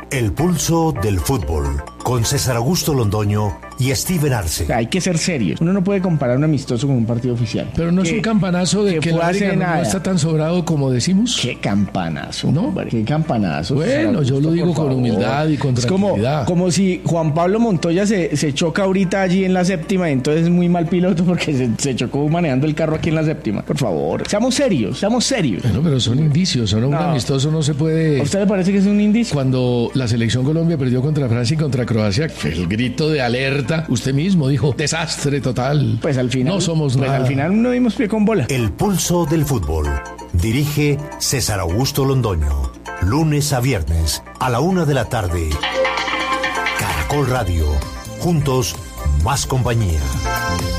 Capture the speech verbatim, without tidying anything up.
El pulso del fútbol, con César Augusto Londoño y Steven Arce. Hay que ser serios. Uno no puede comparar un amistoso con un partido oficial. Pero no es un campanazo de que, que el América no, no está tan sobrado como decimos. Qué campanazo, ¿no? Hombre, qué campanazo. Bueno, yo lo digo con humildad y con tranquilidad. Es como, como si Juan Pablo Montoya se, se choca ahorita allí en la séptima, entonces es muy mal piloto porque se, se chocó manejando el carro aquí en la séptima. Por favor, seamos serios, seamos serios. Bueno, pero son indicios, son un no. amistoso no se puede... ¿A usted le parece que es un indicio? Cuando la selección Colombia perdió contra Francia y contra Croacia, el grito de alerta, usted mismo dijo, desastre total. Pues al final... No somos pues nada. Al final no dimos pie con bola. El pulso del fútbol. Dirige César Augusto Londoño. Lunes a viernes, a la una de la tarde. Caracol Radio. Juntos, más compañía.